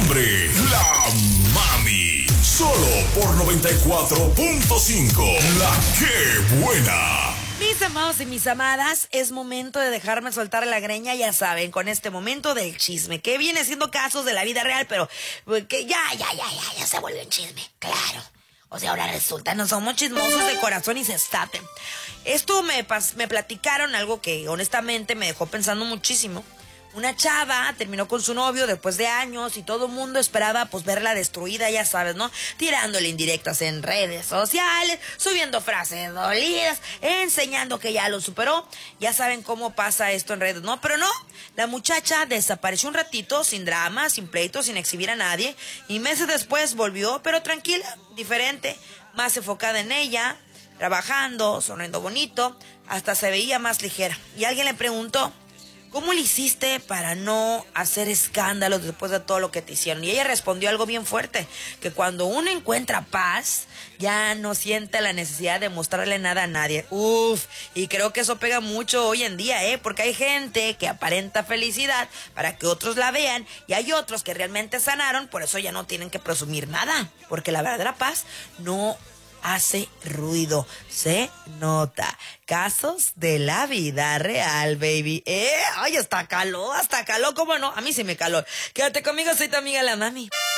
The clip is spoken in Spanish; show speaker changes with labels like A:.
A: nombre, la Mami. Solo por 94.5. La que buena.
B: Mis amados y mis amadas, es momento de dejarme soltar la greña, ya saben, con este momento del chisme, que viene siendo casos de la vida real, pero que ya se vuelve un chisme, claro. O sea, ahora resulta, no somos chismosos de corazón y se estaten. Esto me platicaron algo que honestamente me dejó pensando muchísimo. Una chava terminó con su novio después de años y todo el mundo esperaba pues verla destruida, ya sabes, ¿no? Tirándole indirectas en redes sociales, subiendo frases dolidas, enseñando que ya lo superó. Ya saben cómo pasa esto en redes, ¿no? Pero no, la muchacha desapareció un ratito, sin drama, sin pleito, sin exhibir a nadie. Y meses después volvió, pero tranquila, diferente, más enfocada en ella, trabajando, sonriendo bonito, hasta se veía más ligera. Y alguien le preguntó: ¿cómo le hiciste para no hacer escándalos después de todo lo que te hicieron? Y ella respondió algo bien fuerte, que cuando uno encuentra paz, ya no siente la necesidad de mostrarle nada a nadie. Uf, y creo que eso pega mucho hoy en día, porque hay gente que aparenta felicidad para que otros la vean, y hay otros que realmente sanaron, por eso ya no tienen que presumir nada, porque la verdadera paz no hace ruido, se nota. Casos de la vida real, baby. Ay, hasta caló, ¿cómo no? A mí sí me caló. Quédate conmigo, soy tu amiga la Mami.